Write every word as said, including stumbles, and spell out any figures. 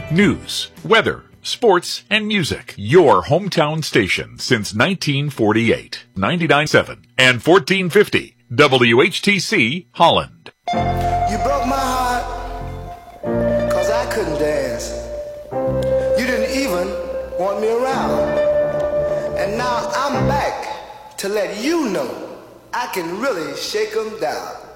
News, weather, sports, and music. Your hometown station since nineteen forty-eight. ninety-nine point seven and fourteen fifty W H T C Holland. You broke my heart because I couldn't dance. You didn't even want me around. And now I'm back to let you know I can really shake 'em down.